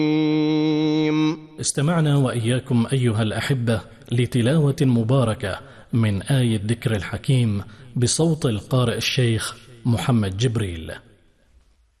استمعنا وإياكم أيها الأحبة لتلاوة مباركة من آية ذكر الحكيم بصوت القارئ الشيخ محمد جبريل.